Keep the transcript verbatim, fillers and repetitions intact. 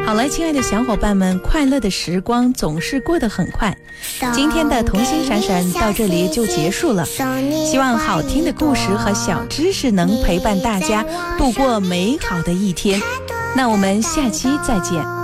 好了，亲爱的小伙伴们，快乐的时光总是过得很快，今天的童心闪闪到这里就结束了。希望好听的故事和小知识能陪伴大家度过美好的一天。那我们下期再见。